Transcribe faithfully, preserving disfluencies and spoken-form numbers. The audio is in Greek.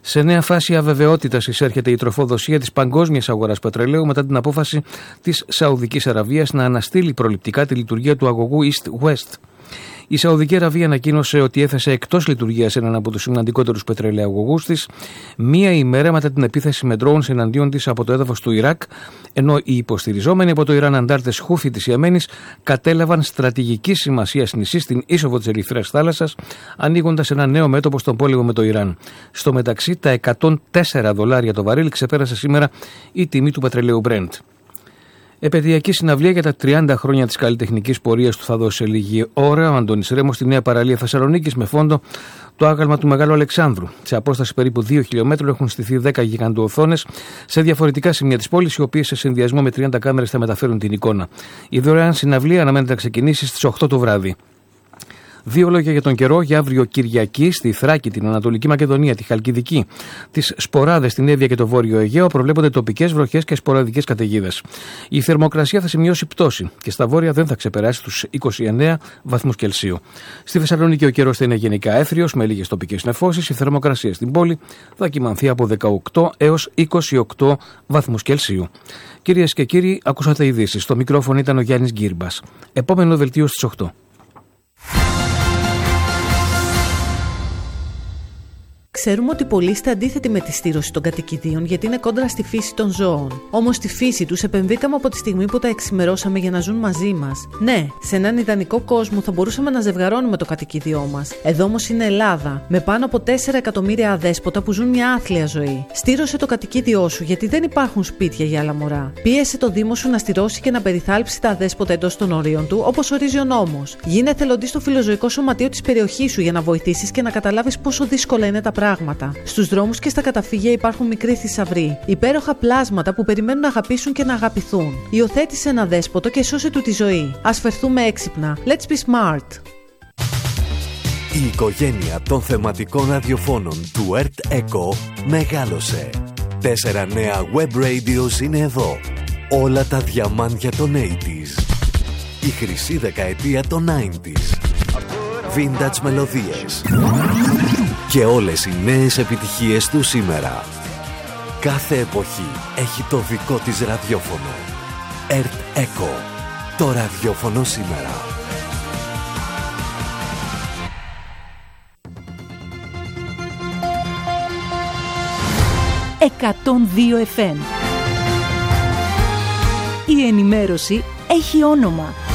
Σε νέα φάση αβεβαιότητας εισέρχεται η τροφοδοσία της παγκόσμιας αγοράς πετρελαίου μετά την απόφαση της Σαουδικής Αραβίας να αναστείλει προληπτικά τη λειτουργία του αγωγού East-West. Η Σαουδική Αραβία ανακοίνωσε ότι έθεσε εκτός λειτουργίας έναν από τους σημαντικότερους πετρελαιαγωγούς της, μία ημέρα μετά την επίθεση με drones εναντίον της από το έδαφος του Ιράκ, ενώ οι υποστηριζόμενοι από το Ιράν αντάρτες Χούφι της Ιεμένης κατέλαβαν στρατηγική σημασία νησί στην είσοδο της Ερυθρέας θάλασσας, ανοίγοντας ένα νέο μέτωπο στον πόλεμο με το Ιράν. Στο μεταξύ, τα εκατόν τέσσερα δολάρια το βαρύλι ξεπέρασε σήμερα η τιμή του πετρελαίου Brent. Επαιτειακή συναυλία για τα τριάντα χρόνια της καλλιτεχνικής πορείας του θα δώσει σε λίγη ώρα ο Αντώνης Ρέμος στη Νέα Παραλία Θεσσαλονίκης με φόντο το άγαλμα του Μεγάλου Αλεξάνδρου. Σε απόσταση περίπου δύο χιλιομέτρων έχουν στηθεί δέκα γιγαντοοθόνες σε διαφορετικά σημεία της πόλης, οι οποίες σε συνδυασμό με τριάντα κάμερες θα μεταφέρουν την εικόνα. Η δωρεάν συναυλία αναμένεται να ξεκινήσει στις οκτώ το βράδυ. Δύο λόγια για τον καιρό για αύριο Κυριακή στη Θράκη, την Ανατολική Μακεδονία, τη Χαλκιδική, τις Σποράδες, την Εύβοια και το Βόρειο Αιγαίο προβλέπονται τοπικές βροχές και σποραδικές καταιγίδες. Η θερμοκρασία θα σημειώσει πτώση και στα βόρεια δεν θα ξεπεράσει τους είκοσι εννέα βαθμούς Κελσίου. Στη Θεσσαλονίκη ο καιρός θα είναι γενικά έθριος με λίγες τοπικές νεφώσεις. Η θερμοκρασία στην πόλη θα κυμανθεί από δεκαοκτώ έως είκοσι οκτώ βαθμούς Κελσίου. Κυρίες και κύριοι, ακούσατε ειδήσεις. Στο μικρόφωνο ήταν ο Γιάννης Γκύρμπας. Επόμενο δελτίο στις οκτώ. Ξέρουμε ότι πολλοί είστε αντίθετοι με τη στήρωση των κατοικιδίων γιατί είναι κόντρα στη φύση των ζώων. Όμως στη φύση τους επενδύκαμε από τη στιγμή που τα εξημερώσαμε για να ζουν μαζί μας. Ναι, σε έναν ιδανικό κόσμο θα μπορούσαμε να ζευγαρώνουμε το κατοικίδιό μας. Εδώ όμως είναι Ελλάδα, με πάνω από τέσσερα εκατομμύρια αδέσποτα που ζουν μια άθλια ζωή. Στήρωσε το κατοικίδιό σου γιατί δεν υπάρχουν σπίτια για άλλα μωρά. Πίεσε το Δήμο σου να στηρώσει και να περιθάλψει τα αδέσποτα εντός των ορίων του, όπως ορίζει ο νόμος. Γίνε εθελοντής στο φιλοζωικό σωματείο της περιοχής σου για να βοηθήσεις και να καταλάβεις πόσο δύσκολα είναι τα πράγματα. Στους δρόμους και στα καταφύγια υπάρχουν μικροί θησαυροί, υπέροχα πλάσματα που περιμένουν να αγαπήσουν και να αγαπηθούν. Υιοθέτησε ένα δέσποτο και σώσε του τη ζωή. Ας φερθούμε έξυπνα. Let's be smart. Η οικογένεια των θεματικών ραδιοφώνων του Earth Echo μεγάλωσε. Τέσσερα νέα web radios είναι εδώ. Όλα τα διαμάντια των ογδόντα. Η χρυσή δεκαετία των ενενήντα. Vintage μελωδίες. Και όλες οι νέες επιτυχίες του σήμερα. Κάθε εποχή έχει το δικό της ραδιόφωνο. Earth Echo. Το ραδιόφωνο σήμερα. εκατόν δύο εφ εμ. Η ενημέρωση έχει όνομα.